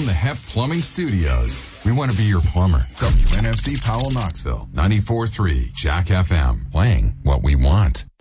From the HEP Plumbing Studios, we want to be your plumber. WNFC Powell, Knoxville, 94.3 Jack FM, playing what we want.